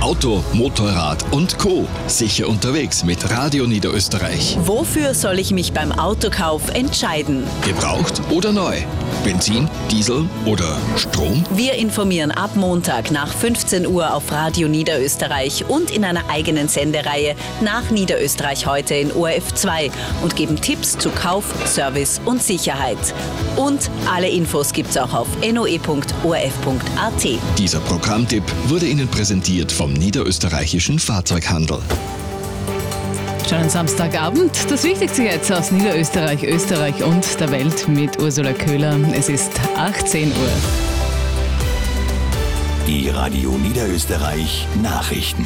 Auto, Motorrad und Co. Sicher unterwegs mit Radio Niederösterreich. Wofür soll ich mich beim Autokauf entscheiden? Gebraucht oder neu? Benzin, Diesel oder Strom? Wir informieren ab Montag nach 15 Uhr auf Radio Niederösterreich und in einer eigenen Sendereihe nach Niederösterreich heute in ORF 2 und geben Tipps zu Kauf, Service und Sicherheit. Und alle Infos gibt's auch auf noe.orf.at. Dieser Programmtipp wurde Ihnen präsentiert vom Niederösterreichischen Fahrzeughandel. Schönen Samstagabend. Das Wichtigste jetzt aus Niederösterreich, Österreich und der Welt mit Ursula Köhler. Es ist 18 Uhr. Die Radio Niederösterreich Nachrichten.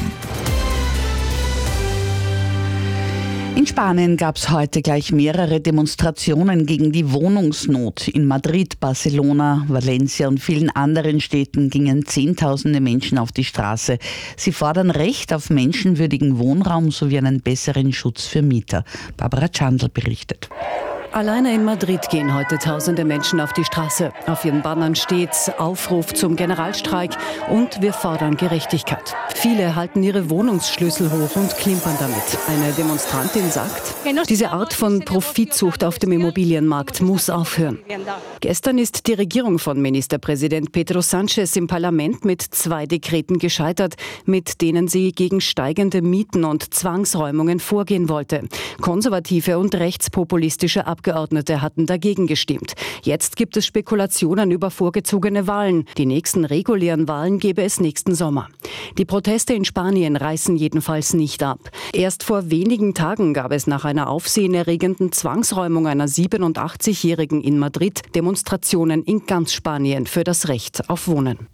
In Spanien gab es heute gleich mehrere Demonstrationen gegen die Wohnungsnot. In Madrid, Barcelona, Valencia und vielen anderen Städten gingen Zehntausende Menschen auf die Straße. Sie fordern Recht auf menschenwürdigen Wohnraum sowie einen besseren Schutz für Mieter. Barbara Chandler berichtet. Alleine in Madrid gehen heute tausende Menschen auf die Straße. Auf ihren Bannern steht Aufruf zum Generalstreik und wir fordern Gerechtigkeit. Viele halten ihre Wohnungsschlüssel hoch und klimpern damit. Eine Demonstrantin sagt, diese Art von Profitsucht auf dem Immobilienmarkt muss aufhören. Gestern ist die Regierung von Ministerpräsident Pedro Sánchez im Parlament mit 2 Dekreten gescheitert, mit denen sie gegen steigende Mieten und Zwangsräumungen vorgehen wollte. Konservative und rechtspopulistische Abgeordnete hatten dagegen gestimmt. Jetzt gibt es Spekulationen über vorgezogene Wahlen. Die nächsten regulären Wahlen gäbe es nächsten Sommer. Die Proteste in Spanien reißen jedenfalls nicht ab. Erst vor wenigen Tagen gab es nach einer aufsehenerregenden Zwangsräumung einer 87-Jährigen in Madrid Demonstrationen in ganz Spanien für das Recht auf Wohnen.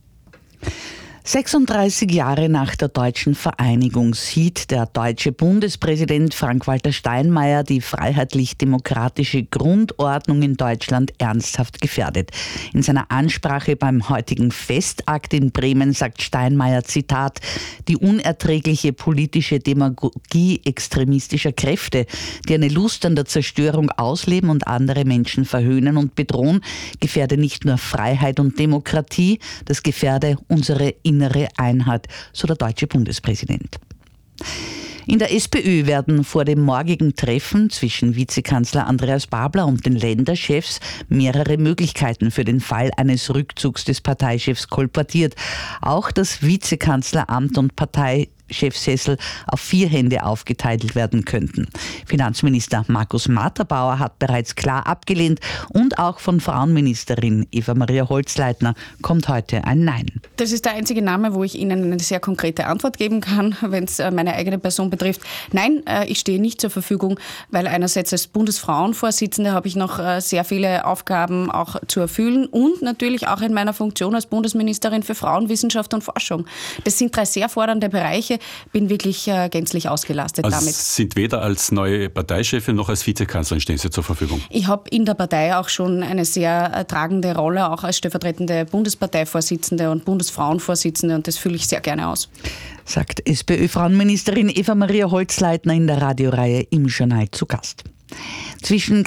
36 Jahre nach der deutschen Vereinigung sieht der deutsche Bundespräsident Frank-Walter Steinmeier die freiheitlich-demokratische Grundordnung in Deutschland ernsthaft gefährdet. In seiner Ansprache beim heutigen Festakt in Bremen sagt Steinmeier, Zitat, die unerträgliche politische Demagogie extremistischer Kräfte, die eine Lust an der Zerstörung ausleben und andere Menschen verhöhnen und bedrohen, gefährde nicht nur Freiheit und Demokratie, das gefährde unsere innere Einheit, so der deutsche Bundespräsident. In der SPÖ werden vor dem morgigen Treffen zwischen Vizekanzler Andreas Babler und den Länderchefs mehrere Möglichkeiten für den Fall eines Rückzugs des Parteichefs kolportiert. Auch das Vizekanzleramt und Parteichefsessel auf 4 Hände aufgeteilt werden könnten. Finanzminister Markus Matterbauer hat bereits klar abgelehnt und auch von Frauenministerin Eva-Maria Holzleitner kommt heute ein Nein. Das ist der einzige Name, wo ich Ihnen eine sehr konkrete Antwort geben kann, wenn es meine eigene Person betrifft. Nein, ich stehe nicht zur Verfügung, weil einerseits als Bundesfrauenvorsitzende habe ich noch sehr viele Aufgaben auch zu erfüllen und natürlich auch in meiner Funktion als Bundesministerin für Frauen, Wissenschaft und Forschung. Das sind 3 sehr fordernde Bereiche, bin wirklich gänzlich ausgelastet also damit. Sind weder als neue Parteichefin noch als Vizekanzlerin stehen Sie zur Verfügung? Ich habe in der Partei auch schon eine sehr tragende Rolle, auch als stellvertretende Bundesparteivorsitzende und Bundesfrauenvorsitzende und das fülle ich sehr gerne aus. Sagt SPÖ-Frauenministerin Eva-Maria Holzleitner in der Radioreihe Im Journal zu Gast. Zwischen